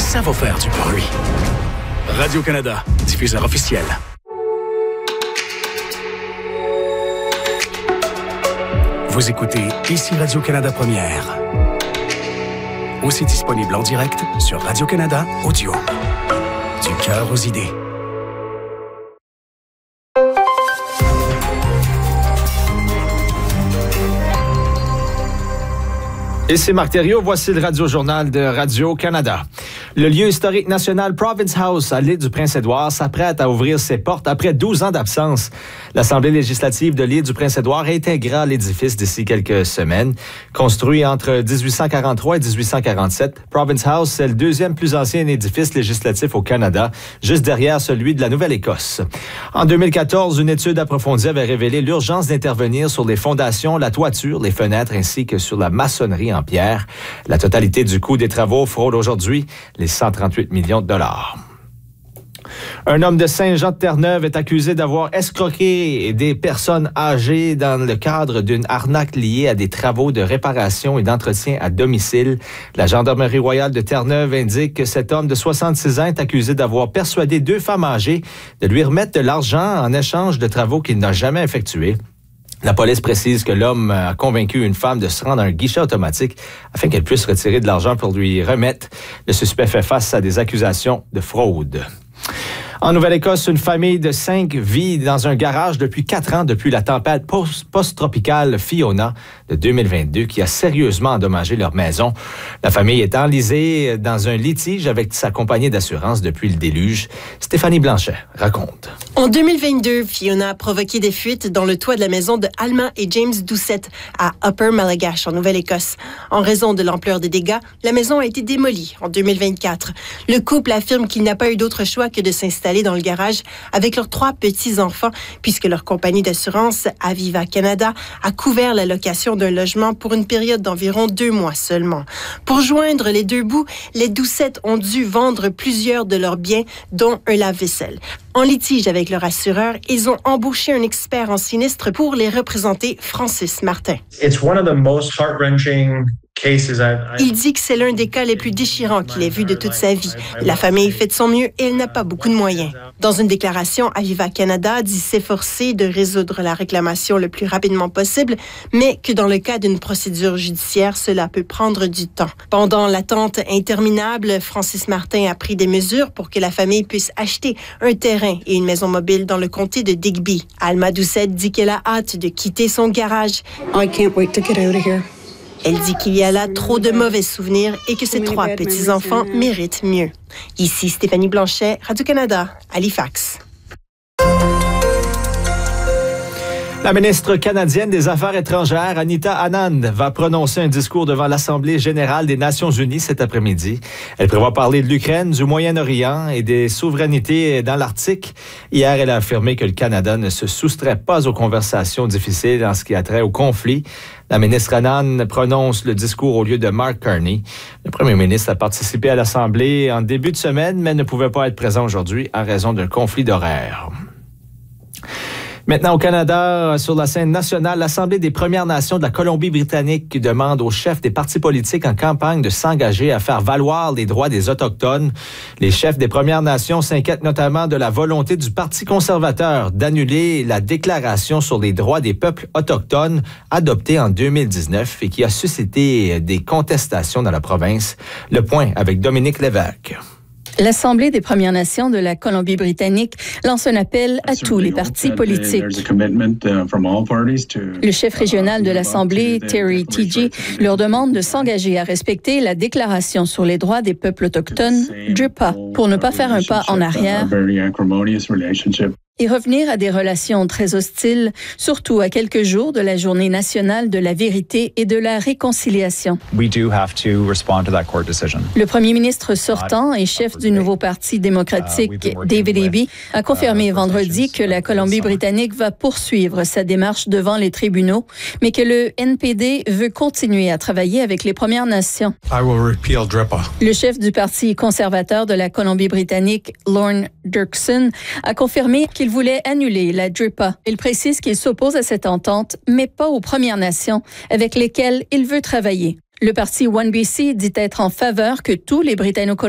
ça va faire du bruit. Radio-Canada, diffuseur officiel. Vous écoutez ici Radio-Canada Première. Aussi disponible en direct sur Radio-Canada Audio. Du cœur aux idées. Et c'est Marc Thériault, voici le Radio-Journal de Radio-Canada. Le lieu historique national Province House à l'île du Prince-Édouard s'apprête à ouvrir ses portes après 12 ans d'absence. L'Assemblée législative de l'île du Prince-Édouard intégrera l'édifice d'ici quelques semaines. Construit entre 1843 et 1847, Province House, c'est le deuxième plus ancien édifice législatif au Canada, juste derrière celui de la Nouvelle-Écosse. En 2014, une étude approfondie avait révélé l'urgence d'intervenir sur les fondations, la toiture, les fenêtres ainsi que sur la maçonnerie en pierre. La totalité du coût des travaux frôle aujourd'hui les 138 millions de dollars. Un homme de Saint-Jean-de-Terre-Neuve est accusé d'avoir escroqué des personnes âgées dans le cadre d'une arnaque liée à des travaux de réparation et d'entretien à domicile. La Gendarmerie royale de Terre-Neuve indique que cet homme de 66 ans est accusé d'avoir persuadé deux femmes âgées de lui remettre de l'argent en échange de travaux qu'il n'a jamais effectués. La police précise que l'homme a convaincu une femme de se rendre à un guichet automatique afin qu'elle puisse retirer de l'argent pour lui remettre. Le suspect fait face à des accusations de fraude. En Nouvelle-Écosse, une famille de 5 vit dans un garage depuis 4 ans depuis la tempête post-tropicale Fiona de 2022 qui a sérieusement endommagé leur maison. La famille est enlisée dans un litige avec sa compagnie d'assurance depuis le déluge. Stéphanie Blanchet raconte. En 2022, Fiona a provoqué des fuites dans le toit de la maison de Alma et James Doucette à Upper Malagash, en Nouvelle-Écosse. En raison de l'ampleur des dégâts, la maison a été démolie en 2024. Le couple affirme qu'il n'a pas eu d'autre choix que de s'installer dans le garage avec leurs 3 petits-enfants, puisque leur compagnie d'assurance, Aviva Canada, a couvert la location d'un logement pour une période d'environ 2 mois seulement. Pour joindre les deux bouts, les Doucettes ont dû vendre plusieurs de leurs biens, dont un lave-vaisselle. En litige avec leur assureur, ils ont embauché un expert en sinistre pour les représenter, Francis Martin. It's one of the most heart-wrenching cases Il dit que c'est l'un des cas les plus déchirants qu'il ait vu de toute sa vie. La famille fait de son mieux et elle n'a pas beaucoup de moyens. Dans une déclaration, Aviva Canada dit s'efforcer de résoudre la réclamation le plus rapidement possible, mais que dans le cas d'une procédure judiciaire, cela peut prendre du temps. Pendant l'attente interminable, Francis Martin a pris des mesures pour que la famille puisse acheter un terrain et une maison mobile dans le comté de Digby. Alma Doucette dit qu'elle a hâte de quitter son garage. I can't wait to get out of here. Elle dit qu'il y a là trop de mauvais souvenirs et que ses 3 petits-enfants méritent mieux. Ici Stéphanie Blanchet, Radio-Canada, Halifax. La ministre canadienne des Affaires étrangères, Anita Anand, va prononcer un discours devant l'Assemblée générale des Nations unies cet après-midi. Elle prévoit parler de l'Ukraine, du Moyen-Orient et des souverainetés dans l'Arctique. Hier, elle a affirmé que le Canada ne se soustrait pas aux conversations difficiles en ce qui a trait au conflit. La ministre Anand prononce le discours au lieu de Mark Carney. Le premier ministre a participé à l'Assemblée en début de semaine, mais ne pouvait pas être présent aujourd'hui en raison d'un conflit d'horaire. Maintenant, au Canada, sur la scène nationale, l'Assemblée des Premières Nations de la Colombie-Britannique demande aux chefs des partis politiques en campagne de s'engager à faire valoir les droits des Autochtones. Les chefs des Premières Nations s'inquiètent notamment de la volonté du Parti conservateur d'annuler la Déclaration sur les droits des peuples autochtones adoptée en 2019 et qui a suscité des contestations dans la province. Le point avec Dominique Lévesque. L'Assemblée des Premières Nations de la Colombie-Britannique lance un appel à tous les partis politiques. Le chef régional de l'Assemblée, Terry Teegee, leur demande de s'engager à respecter la Déclaration sur les droits des peuples autochtones, DRIPA, pour ne pas faire un pas en arrière et revenir à des relations très hostiles, surtout à quelques jours de la Journée nationale de la vérité et de la réconciliation. Le premier ministre sortant et chef du nouveau Parti démocratique, David Eby, a confirmé vendredi que la Colombie-Britannique va poursuivre sa démarche devant les tribunaux, mais que le NPD veut continuer à travailler avec les Premières Nations. Le chef du Parti conservateur de la Colombie-Britannique, Lorne Dirksen, a confirmé qu'il voulait annuler la DRIPA. Il précise qu'il s'oppose à cette entente, mais pas aux Premières Nations, avec lesquelles il veut travailler. Le parti One BC dit être en faveur que tous les Britanno-Colombiens